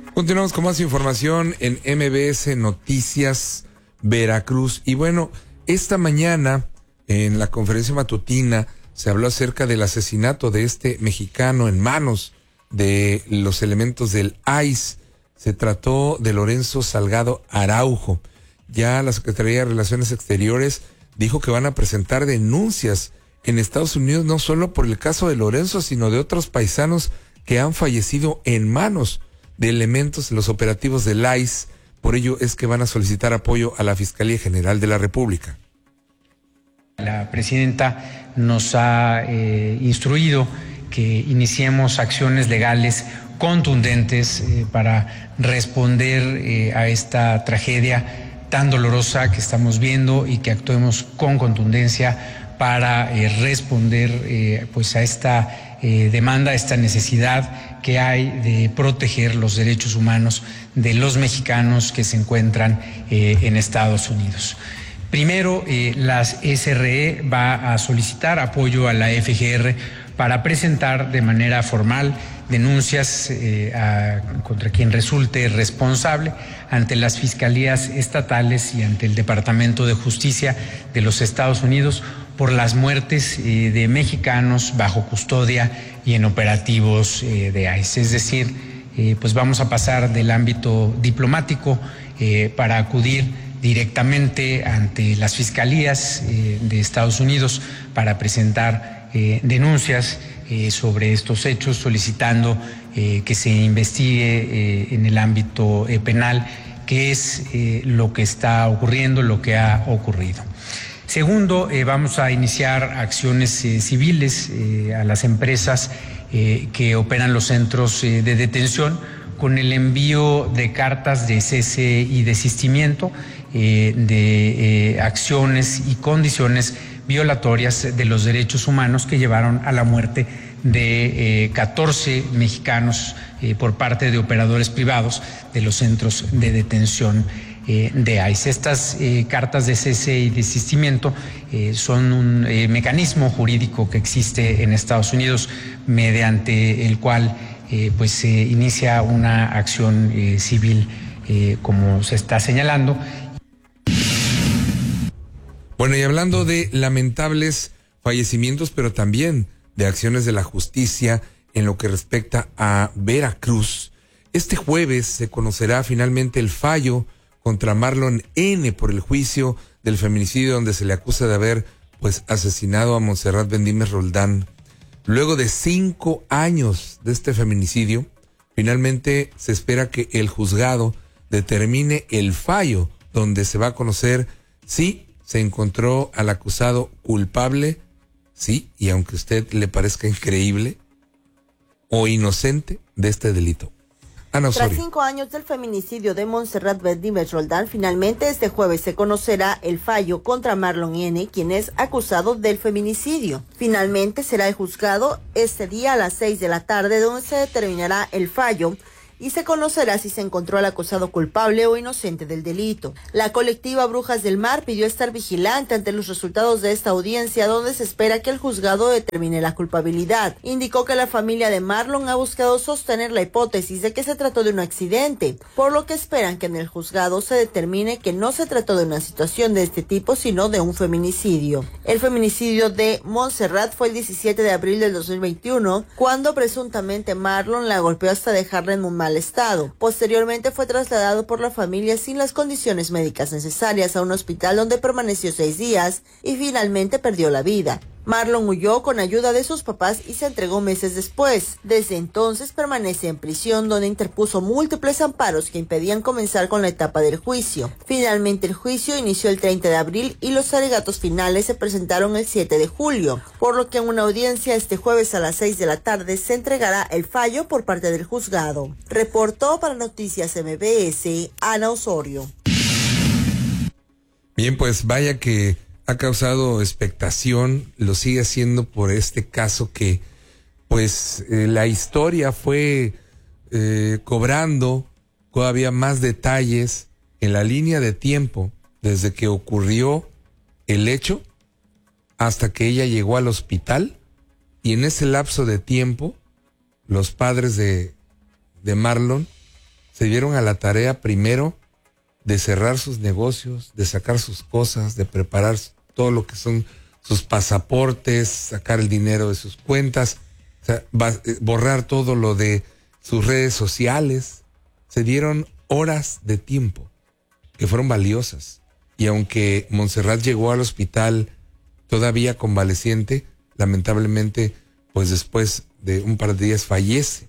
Continuamos con más información en MBS Noticias Veracruz. Y bueno, esta mañana en la conferencia matutina se habló acerca del asesinato de este mexicano en manos de los elementos del ICE. Se trató de Lorenzo Salgado Araujo. Ya la Secretaría de Relaciones Exteriores dijo que van a presentar denuncias en Estados Unidos, no solo por el caso de Lorenzo, sino de otros paisanos que han fallecido en manos de elementos de los operativos del ICE. Por ello es que van a solicitar apoyo a la Fiscalía General de la República. La presidenta nos ha instruido que iniciemos acciones legales contundentes para responder a esta tragedia tan dolorosa que estamos viendo y que actuemos con contundencia para responder pues a esta demanda, a esta necesidad que hay de proteger los derechos humanos de los mexicanos que se encuentran en Estados Unidos. Primero, las SRE va a solicitar apoyo a la FGR para presentar de manera formal denuncias contra quien resulte responsable ante las fiscalías estatales y ante el Departamento de Justicia de los Estados Unidos por las muertes de mexicanos bajo custodia y en operativos de ICE. Es decir, pues vamos a pasar del ámbito diplomático para acudir directamente ante las fiscalías de Estados Unidos para presentar denuncias sobre estos hechos, solicitando que se investigue en el ámbito penal qué es lo que está ocurriendo, lo que ha ocurrido. Segundo, vamos a iniciar acciones civiles a las empresas que operan los centros de detención con el envío de cartas de cese y desistimiento de acciones y condiciones violatorias de los derechos humanos que llevaron a la muerte de 14 mexicanos por parte de operadores privados de los centros de detención de ICE. Estas cartas de cese y desistimiento son un mecanismo jurídico que existe en Estados Unidos mediante el cual pues se inicia una acción civil como se está señalando. Bueno, y hablando de lamentables fallecimientos, pero también de acciones de la justicia en lo que respecta a Veracruz, este jueves se conocerá finalmente el fallo contra Marlon N. por el juicio del feminicidio donde se le acusa de haber pues asesinado a Montserrat Bendímez Roldán. Luego de 5 años de este feminicidio, finalmente se espera que el juzgado determine el fallo donde se va a conocer si se encontró al acusado culpable, sí, y aunque a usted le parezca increíble, o inocente de este delito. Ana Osorio. Tras 5 años del feminicidio de Montserrat Bendímez Roldán, finalmente este jueves se conocerá el fallo contra Marlon N., quien es acusado del feminicidio. Finalmente será el juzgado este día a las 6 de la tarde, donde se determinará el fallo y se conocerá si se encontró al acusado culpable o inocente del delito. La colectiva Brujas del Mar pidió estar vigilante ante los resultados de esta audiencia, donde se espera que el juzgado determine la culpabilidad. Indicó que la familia de Marlon ha buscado sostener la hipótesis de que se trató de un accidente, por lo que esperan que en el juzgado se determine que no se trató de una situación de este tipo, sino de un feminicidio. El feminicidio de Montserrat fue el 17 de abril del 2021, cuando presuntamente Marlon la golpeó hasta dejarla en un mal estado. Posteriormente fue trasladado por la familia sin las condiciones médicas necesarias a un hospital donde permaneció 6 días y finalmente perdió la vida. Marlon huyó con ayuda de sus papás y se entregó meses después. Desde entonces permanece en prisión, donde interpuso múltiples amparos que impedían comenzar con la etapa del juicio. Finalmente el juicio inició el 30 de abril y los alegatos finales se presentaron el 7 de julio, por lo que en una audiencia este jueves a las 6 de la tarde se entregará el fallo por parte del juzgado. Reportó para Noticias MBS, Ana Osorio. Bien, pues vaya que ha causado expectación, lo sigue haciendo por este caso que pues la historia fue cobrando todavía más detalles en la línea de tiempo desde que ocurrió el hecho hasta que ella llegó al hospital, y en ese lapso de tiempo los padres de Marlon se dieron a la tarea primero de cerrar sus negocios, de sacar sus cosas, de preparar todo lo que son sus pasaportes, sacar el dinero de sus cuentas, o sea, borrar todo lo de sus redes sociales. Se dieron horas de tiempo que fueron valiosas. Y aunque Montserrat llegó al hospital todavía convaleciente, lamentablemente, pues después de un par de días fallece.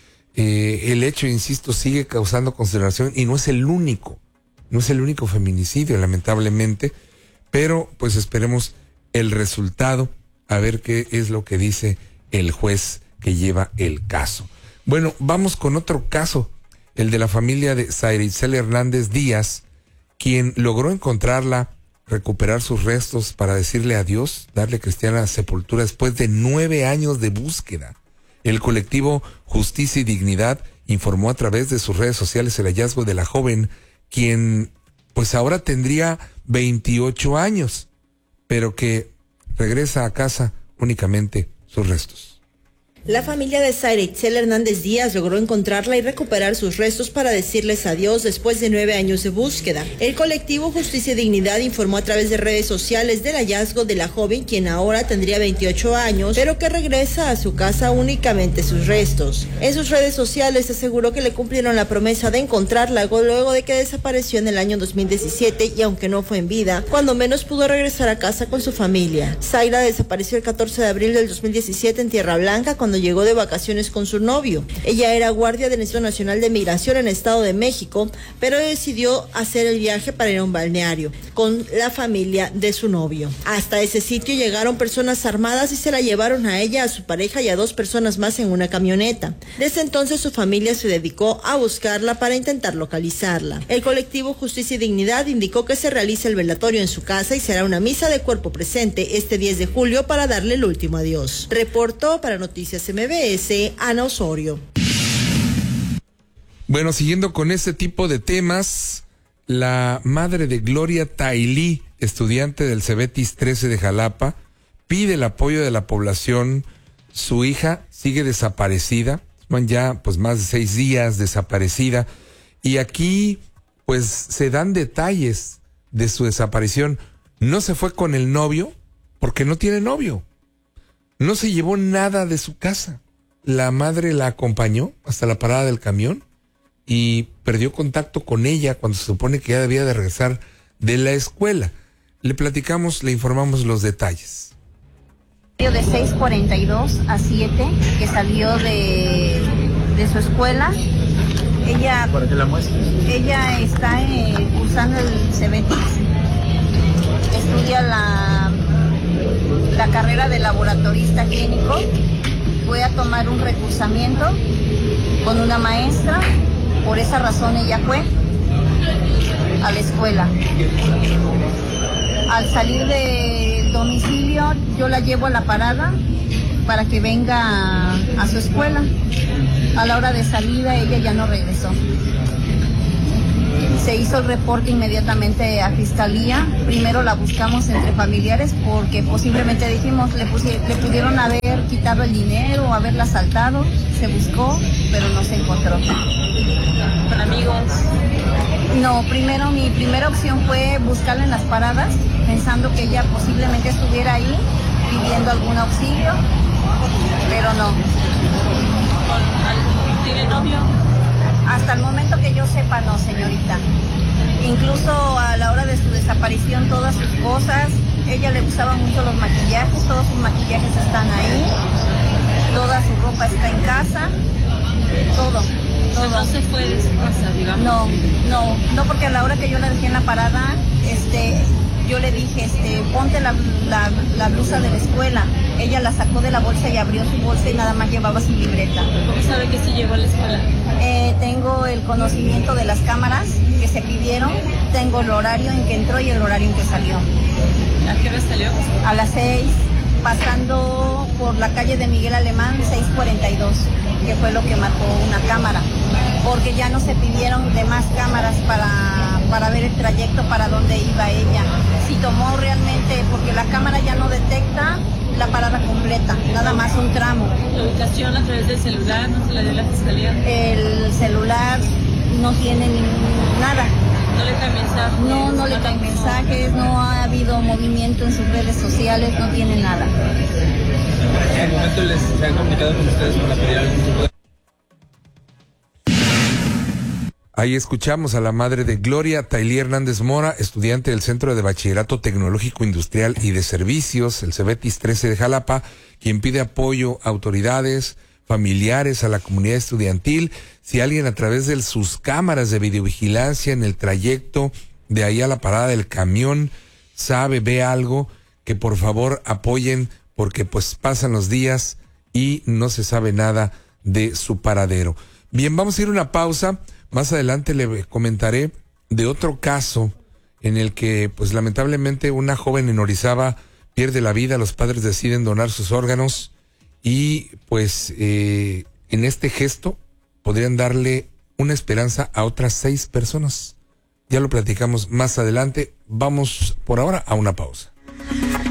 El hecho, insisto, sigue causando consternación y no es el único feminicidio, lamentablemente, pero pues esperemos el resultado, a ver qué es lo que dice el juez que lleva el caso. Bueno, vamos con otro caso, el de la familia de Zaira Itzel Hernández Díaz, quien logró encontrarla, recuperar sus restos para decirle adiós, darle cristiana sepultura después de 9 años de búsqueda. El colectivo Justicia y Dignidad informó a través de sus redes sociales el hallazgo de la joven, quien pues ahora tendría 28 años, pero que regresa a casa únicamente sus restos. La familia de Zaira Itzel Hernández Díaz logró encontrarla y recuperar sus restos para decirles adiós después de 9 años de búsqueda. El colectivo Justicia y Dignidad informó a través de redes sociales del hallazgo de la joven, quien ahora tendría 28 años, pero que regresa a su casa únicamente sus restos. En sus redes sociales aseguró que le cumplieron la promesa de encontrarla luego de que desapareció en el año 2017 y aunque no fue en vida, cuando menos pudo regresar a casa con su familia. Zaira desapareció el 14 de abril del 2017 en Tierra Blanca cuando llegó de vacaciones con su novio. Ella era guardia del Instituto Nacional de Migración en Estado de México, pero decidió hacer el viaje para ir a un balneario con la familia de su novio. Hasta ese sitio llegaron personas armadas y se la llevaron a ella, a su pareja y a 2 personas más en una camioneta. Desde entonces su familia se dedicó a buscarla para intentar localizarla. El colectivo Justicia y Dignidad indicó que se realiza el velatorio en su casa y será una misa de cuerpo presente este 10 de julio para darle el último adiós. Reportó para Noticias MBS, Ana Osorio. Bueno, siguiendo con este tipo de temas, la madre de Gloria Tailí, estudiante del Cebetis 13 de Jalapa, pide el apoyo de la población. Su hija sigue desaparecida, van ya pues más de 6 días desaparecida, y aquí pues se dan detalles de su desaparición. No se fue con el novio porque no tiene novio. No se llevó nada de su casa. La madre la acompañó hasta la parada del camión y perdió contacto con ella cuando se supone que ya debía de regresar de la escuela. Le platicamos, le informamos los detalles. De 6:42 a 7, que salió de su escuela. Ella, ¿para que la muestres? Ella está cursando el Cebetis. Estudia la carrera de laboratorista clínico. Fue a tomar un recursamiento con una maestra, por esa razón ella fue a la escuela. Al salir del domicilio, yo la llevo a la parada para que venga a su escuela. A la hora de salida, ella ya no regresó. Se hizo el reporte inmediatamente a Fiscalía. Primero la buscamos entre familiares porque posiblemente dijimos le pudieron haber quitado el dinero o haberla asaltado. Se buscó, pero no se encontró. ¿Con amigos? No, primero mi primera opción fue buscarla en las paradas, pensando que ella posiblemente estuviera ahí pidiendo algún auxilio, pero no. ¿Tiene novio? Hasta el momento que yo sepa, no, señorita. Incluso a la hora de su desaparición, todas sus cosas, ella le gustaban mucho los maquillajes, todos sus maquillajes están ahí, toda su ropa está en casa, todo. No se fue de su casa, digamos. No, porque a la hora que yo la dejé en la parada, yo le dije, ponte la blusa de la escuela. Ella la sacó de la bolsa y abrió su bolsa y nada más llevaba su libreta. ¿Cómo sabe que se llevó a la escuela? Tengo el conocimiento de las cámaras que se pidieron, tengo el horario en que entró y el horario en que salió. ¿A qué hora salió? A las 6, pasando por la calle de Miguel Alemán, 6:42, que fue lo que marcó una cámara, porque ya no se pidieron demás cámaras para ver el trayecto para dónde iba ella. Si tomó realmente, porque la cámara ya no detecta la parada completa, nada más un tramo. ¿La ubicación a través del celular no se la dio la Fiscalía? El celular no tiene nada. No le cae mensajes. No le caen mensajes, no ha habido movimiento en sus redes sociales, no tiene nada. ¿En el momento se han comunicado con ustedes para pedir algún tipo de... Ahí escuchamos a la madre de Gloria Tailí Hernández Mora, estudiante del Centro de Bachillerato Tecnológico Industrial y de Servicios, el Cebetis 13 de Jalapa, quien pide apoyo a autoridades, familiares, a la comunidad estudiantil. Si alguien a través de sus cámaras de videovigilancia en el trayecto de ahí a la parada del camión sabe, ve algo, que por favor apoyen, porque pues pasan los días y no se sabe nada de su paradero. Bien, vamos a ir a una pausa. Más adelante le comentaré de otro caso en el que, pues lamentablemente, una joven en Orizaba pierde la vida. Los padres deciden donar sus órganos y, pues, en este gesto podrían darle una esperanza a otras 6 personas. Ya lo platicamos más adelante. Vamos por ahora a una pausa.